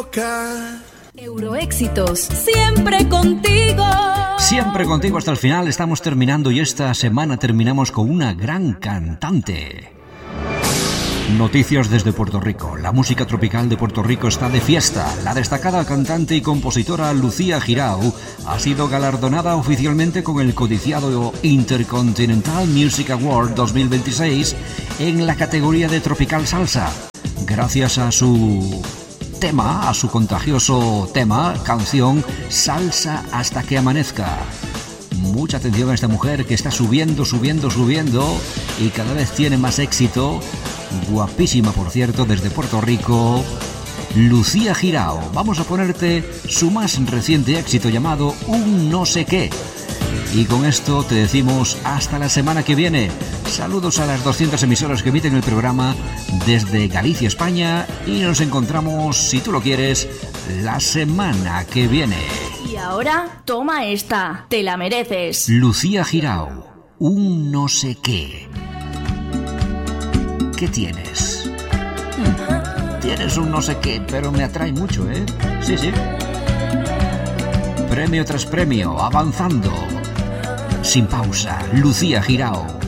equivocar. Euroéxitos, siempre contigo. Siempre contigo hasta el final. Estamos terminando y esta semana terminamos con una gran cantante. Noticias desde Puerto Rico. La música tropical de Puerto Rico está de fiesta. La destacada cantante y compositora Lucía Girao ha sido galardonada oficialmente con el codiciado Intercontinental Music Award 2026 en la categoría de Tropical Salsa, gracias a su tema, a su contagioso tema, canción Salsa hasta que amanezca. Mucha atención a esta mujer que está subiendo y cada vez tiene más éxito. Guapísima, por cierto, desde Puerto Rico, Lucía Girao. Vamos a ponerte su más reciente éxito llamado Un no sé qué. Y con esto te decimos hasta la semana que viene. Saludos a las 200 emisoras que emiten el programa desde Galicia, España, y nos encontramos, si tú lo quieres, la semana que viene. Y ahora, toma esta, te la mereces. Lucía Girao, Un no sé qué. ¿Qué tienes? Tienes un no sé qué, pero me atrae mucho, ¿eh? Sí. Premio tras premio, avanzando. Sin pausa, Lucía Girao.